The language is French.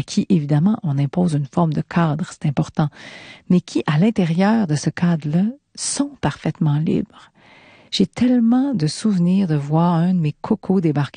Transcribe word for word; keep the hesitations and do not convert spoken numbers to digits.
qui, évidemment, on impose une forme de cadre, c'est important, mais qui, à l'intérieur de ce cadre-là, sont parfaitement libres. J'ai tellement de souvenirs de voir un de mes cocos débarquer